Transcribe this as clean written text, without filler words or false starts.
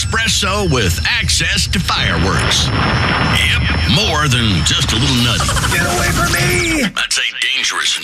espresso with access to fireworks. Yep, more than just a little nutty. Get away from me! I'd say dangerous